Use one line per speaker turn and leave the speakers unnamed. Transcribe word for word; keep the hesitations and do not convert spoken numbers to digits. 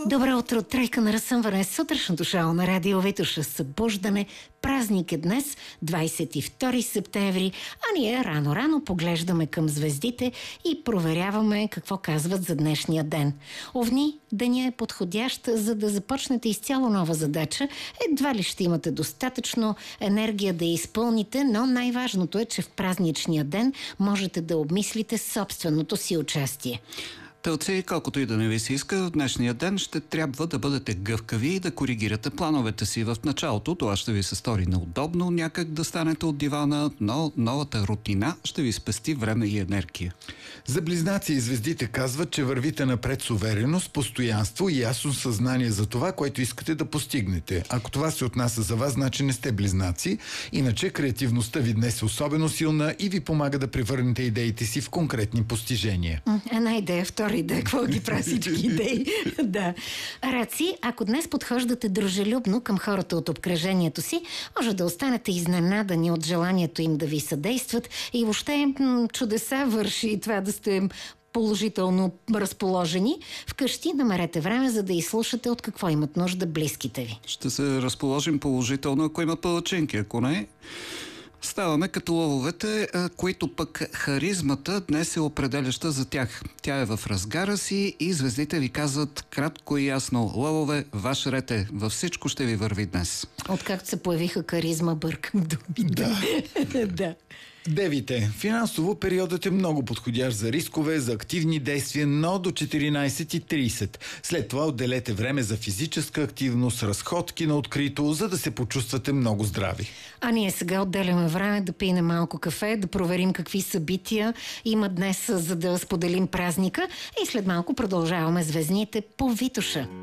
Добро утро, тройка на разсъмване, сутрешното шоу на Радио Витуша, събуждане. Празник е днес, двадесет и втори септември, а ние рано-рано поглеждаме към звездите и проверяваме какво казват за днешния ден. Овни, деня е подходящ, за да започнете изцяло нова задача. Едва ли ще имате достатъчно енергия да я изпълните, но най-важното е, че в празничния ден можете да обмислите собственото си участие.
Телци, колкото и да не ви се иска, в днешния ден ще трябва да бъдете гъвкави и да коригирате плановете си. В началото това ще ви се стори неудобно някак да станете от дивана, но новата рутина ще ви спести време и енергия.
За близнаци и звездите казват, че вървите напред с увереност, постоянство и ясно съзнание за това, което искате да постигнете. Ако това се отнася за вас, значи не сте близнаци. Иначе креативността ви днес е особено силна и ви помага да превърнете идеите си в конкретни постижения.
Една идея, втора идея, какво ги прави всички идеи. Да. Раци, ако днес подхождате дружелюбно към хората от обкръжението си, може да останете изненадани от желанието им да ви съдействат и въобще м- чудеса върши това да сте положително разположени. Вкъщи намерете време, за да изслушате от какво имат нужда близките ви.
Ще се разположим положително, ако имат палачинки, ако не... Ставаме като лъвовете, които пък харизмата днес е определяща за тях. Тя е в разгара си и звездите ви казват кратко и ясно: лъвове, ваш ред е, във всичко ще ви върви днес.
Откакто се появиха харизма, бъркам думите.
Да.
Да.
Девите. Финансово периодът е много подходящ за рискове, за активни действия, но до четиринадесет и тридесет. След това отделете време за физическа активност, разходки на открито, за да се почувствате много здрави.
А ние сега отделяме време да пием малко кафе, да проверим какви събития има днес, за да споделим празника, и след малко продължаваме звездните по Витуша.